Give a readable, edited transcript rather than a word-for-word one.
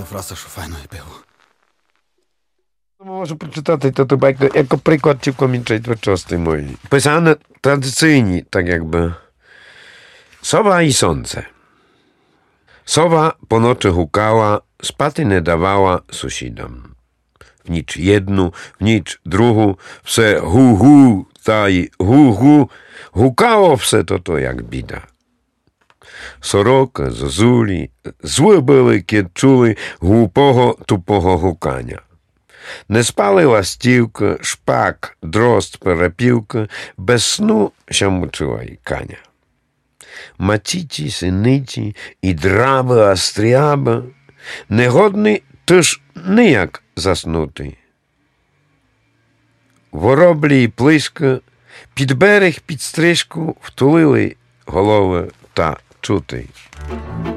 фраза, що файно і пиво. Можу прочитати to байку, як приклад цілковітої творчості моєї. Писане традиційні, так якби. Sowa i słońce. Sowa po nocy hukała, spaty nie dawała sąsiadom. W nicz jednu, w nicz drugu, wse hu, taj hu, hukało wse to jak bida. Soroka, zozuli, złe były, kiedy czuli głupого, tupого hukania. Не спали ластівка, шпак, дрозд, перепілка, без сну ще мучила й каня. Матіті, синиті і драби, астріаба, негодний тож ніяк заснути. Вороблі й плиска під берег, під стрижку втулили голови та чути.